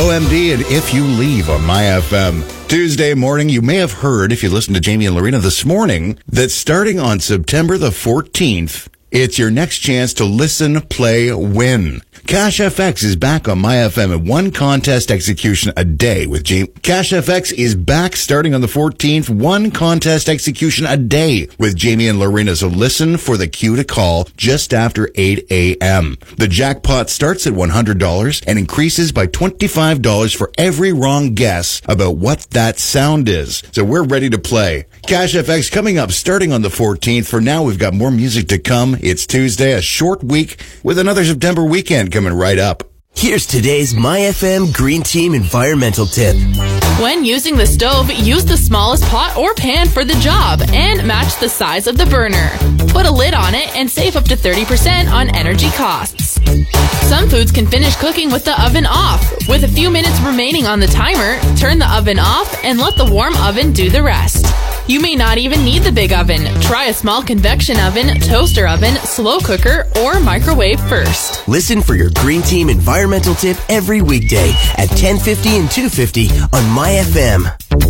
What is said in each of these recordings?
OMD and If You Leave on My FM. Tuesday morning, you may have heard, if you listened to Jamie and Lorena this morning, that starting on September the 14th, it's your next chance to listen, play, win. Cash FX is back on My FM at one contest execution a day with Jamie. Cash FX is back starting on the 14th, one contest execution a day with Jamie and Lorena. So listen for the cue to call just after 8 a.m. The jackpot starts at $100 and increases by $25 for every wrong guess about what that sound is. So we're ready to play. Cash FX coming up starting on the 14th. For now, we've got more music to come. It's Tuesday, a short week with another September weekend coming right up. Here's today's My FM Green Team environmental tip. When using the stove, use the smallest pot or pan for the job and match the size of the burner. Put a lid on it and save up to 30% on energy costs. Some foods can finish cooking with the oven off. With a few minutes remaining on the timer, turn the oven off and let the warm oven do the rest. You may not even need the big oven. Try a small convection oven, toaster oven, slow cooker, or microwave first. Listen for your Green Team environmental tip every weekday at 10:50 and 2:50 on My FM.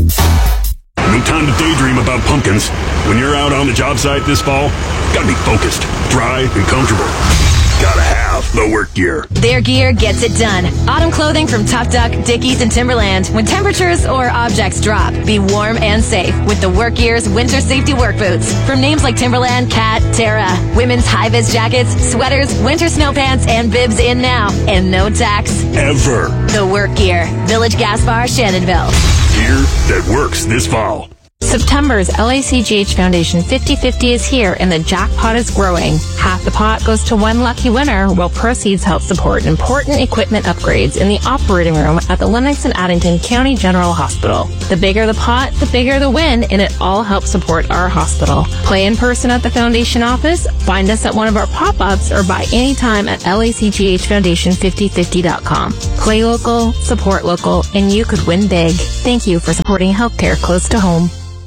No time to daydream about pumpkins. When you're out on the job site this fall, gotta be focused, dry, and comfortable. Gotta have the work gear. Their gear gets it done. Autumn clothing from Tough Duck, Dickies, and Timberland. When temperatures or objects drop, be warm and safe with the Work Gear's winter safety work boots. From names like Timberland, Cat, Terra, women's high-vis jackets, sweaters, winter snow pants, and bibs in now. And no tax. Ever. The Work Gear. Village Gas Bar, Shannonville. Gear that works this fall. September's LACGH Foundation 50/50 is here and the jackpot is growing. Half the pot goes to one lucky winner, while proceeds help support important equipment upgrades in the operating room at the Lennox and Addington County General Hospital. The bigger the pot, the bigger the win, and it all helps support our hospital. Play in person at the Foundation office, find us at one of our pop-ups, or buy anytime at LACGHFoundation5050.com. Play local, support local, and you could win big. Thank you for supporting healthcare close to home.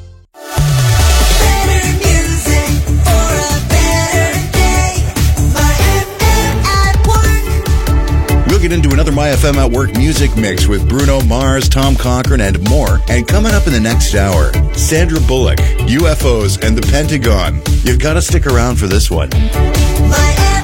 We'll get into another My FM at Work music mix with Bruno Mars, Tom Cochrane, and more. And coming up in the next hour, Sandra Bullock, UFOs, and the Pentagon. You've got to stick around for this one.